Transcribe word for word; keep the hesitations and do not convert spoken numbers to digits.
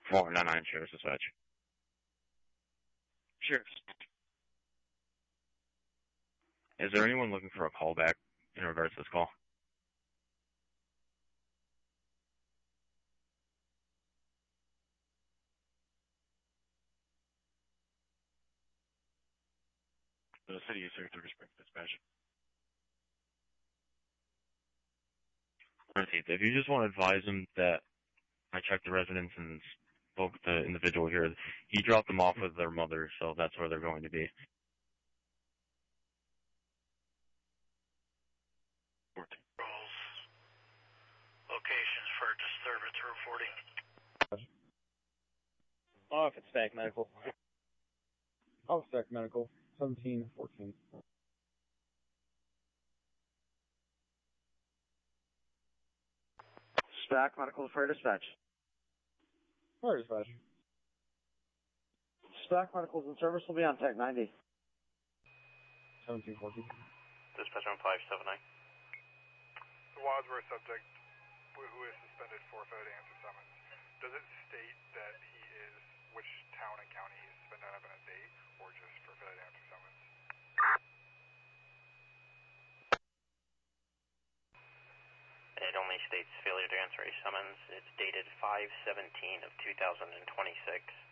four nine nine, Sheriff's Dispatch. Sheriff. Is there anyone looking for a callback in regards to this call? The city is here to respect dispatch. If you just want to advise him that I checked the residence and spoke with the individual here, he dropped them off with their mother, so that's where they're going to be. fourteen. Rolls. Locations for disturbance reporting. Off at Stack Medical. Off Stack Medical, seventeen fourteen. Stack Medical Fire Dispatch. Fire Dispatch. Stack Medical's in service will be on Tech ninety. seventeen fourteen. Dispatch on five seven nine. The Wadsworth subject who is suspended for failure to answer summons. Does it state that he is, which town and county he's suspended out of in a date, or just for failure to answer summons? It only states failure to answer a summons. It's dated five seventeen of two thousand twenty-six.